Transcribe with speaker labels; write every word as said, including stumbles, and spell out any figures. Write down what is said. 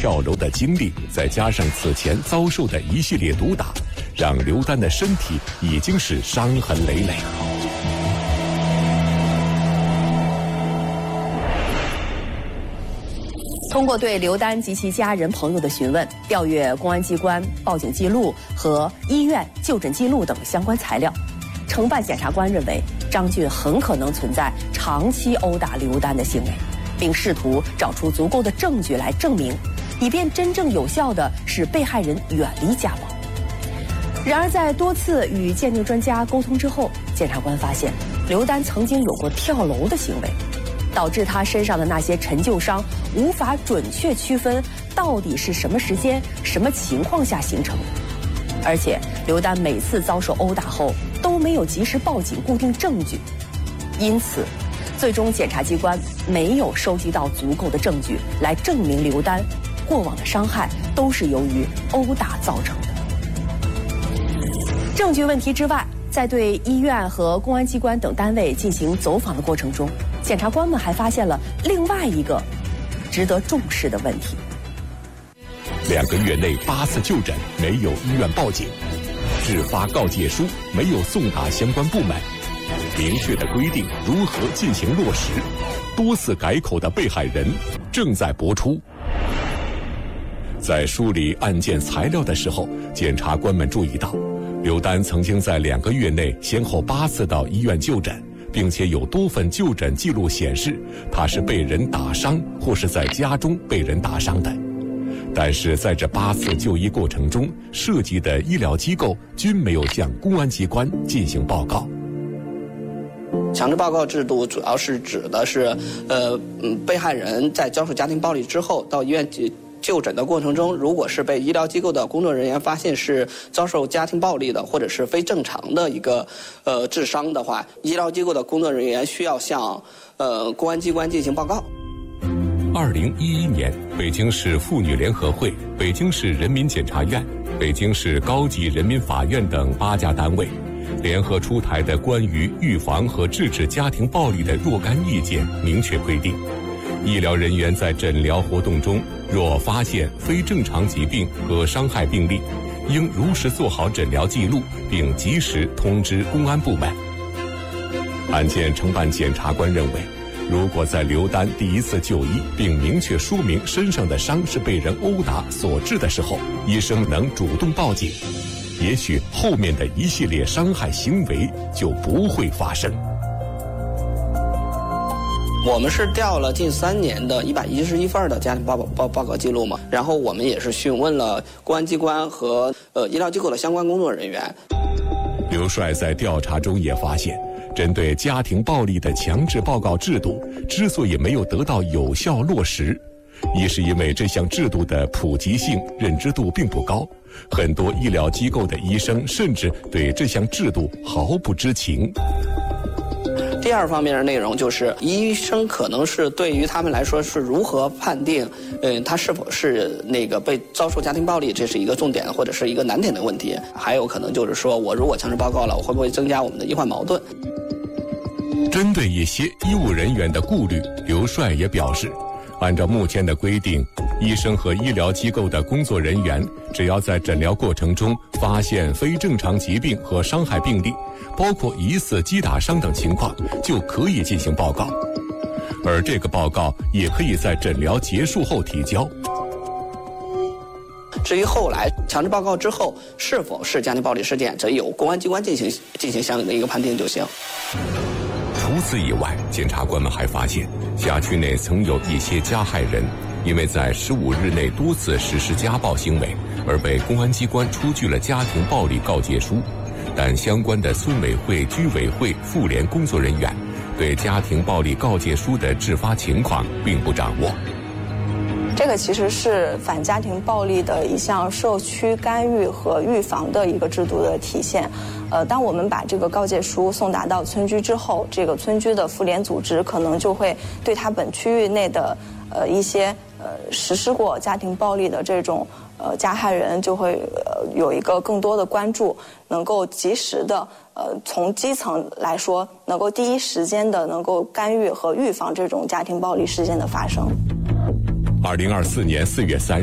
Speaker 1: 跳楼的经历，再加上此前遭受的一系列毒打，让刘丹的身体已经是伤痕累累。
Speaker 2: 通过对刘丹及其家人朋友的询问，调阅公安机关报警记录和医院就诊记录等相关材料，承办检察官认为张俊很可能存在长期殴打刘丹的行为，并试图找出足够的证据来证明，以便真正有效地使被害人远离家暴。然而，在多次与鉴定专家沟通之后，检察官发现刘丹曾经有过跳楼的行为，导致他身上的那些陈旧伤无法准确区分到底是什么时间、什么情况下形成的。而且，刘丹每次遭受殴打后都没有及时报警固定证据，因此，最终检察机关没有收集到足够的证据来证明刘丹过往的伤害都是由于殴打造成的。证据问题之外，在对医院和公安机关等单位进行走访的过程中，检察官们还发现了另外一个值得重视的问题。
Speaker 1: 两个月内八次就诊没有医院报警，制发告诫书没有送达相关部门，明确的规定如何进行落实，多次改口的被害人正在播出。在梳理案件材料的时候，检察官们注意到，刘丹曾经在两个月内先后八次到医院就诊，并且有多份就诊记录显示他是被人打伤或是在家中被人打伤的。但是在这八次就医过程中，涉及的医疗机构均没有向公安机关进行报告。
Speaker 3: 强制报告制度主要是指的是，呃，嗯，被害人在遭受家庭暴力之后到医院就诊的过程中，如果是被医疗机构的工作人员发现是遭受家庭暴力的，或者是非正常的一个呃致伤的话，医疗机构的工作人员需要向呃公安机关进行报告。
Speaker 1: 二零一一年，北京市妇女联合会、北京市人民检察院、北京市高级人民法院等八家单位联合出台的关于预防和制止家庭暴力的若干意见明确规定，医疗人员在诊疗活动中若发现非正常疾病和伤害病例，应如实做好诊疗记录，并及时通知公安部门。案件承办检察官认为，如果在刘丹第一次就医并明确说明身上的伤是被人殴打所致的时候，医生能主动报警，也许后面的一系列伤害行为就不会发生。
Speaker 3: 我们是调了近三年的一百一十一份的家庭报报报告记录嘛，然后我们也是询问了公安机关和呃医疗机构的相关工作人员。
Speaker 1: 刘帅在调查中也发现，针对家庭暴力的强制报告制度之所以没有得到有效落实，一是因为这项制度的普及性、认知度并不高，很多医疗机构的医生甚至对这项制度毫不知情。
Speaker 3: 第二方面的内容就是，医生可能是对于他们来说是如何判定，嗯，他是否是那个被遭受家庭暴力，这是一个重点或者是一个难点的问题。还有可能就是说，我如果强制报告了，我会不会增加我们的医患矛盾？
Speaker 1: 针对一些医务人员的顾虑，刘帅也表示，按照目前的规定，医生和医疗机构的工作人员只要在诊疗过程中发现非正常疾病和伤害病例，包括疑似击打伤等情况，就可以进行报告，而这个报告也可以在诊疗结束后提交。
Speaker 3: 至于后来强制报告之后是否是家庭暴力事件，则由公安机关进行进行相应的一个判定就行。
Speaker 1: 除此以外，检察官们还发现，辖区内曾有一些加害人因为在十五日内多次实施家暴行为，而被公安机关出具了家庭暴力告诫书，但相关的村委会、居委会、妇联工作人员对家庭暴力告诫书的制发情况并不掌握。
Speaker 4: 这个其实是反家庭暴力的一项社区干预和预防的一个制度的体现。呃，当我们把这个告诫书送达到村居之后，这个村居的妇联组织可能就会对他本区域内的呃一些呃实施过家庭暴力的这种呃加害人就会呃有一个更多的关注，能够及时的呃从基层来说，能够第一时间的能够干预和预防这种家庭暴力事件的发生。
Speaker 1: 二零二四年四月三日。